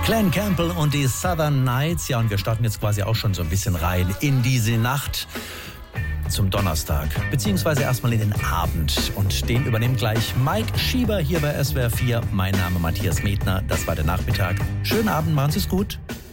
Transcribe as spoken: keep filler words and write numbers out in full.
Glen Campbell und die Southern Nights. Ja, und wir starten jetzt quasi auch schon so ein bisschen rein in diese Nacht zum Donnerstag, beziehungsweise erstmal in den Abend. Und den übernimmt gleich Mike Schieber hier bei S W R vier. Mein Name Matthias Medner. Das war der Nachmittag. Schönen Abend, machen Sie es gut.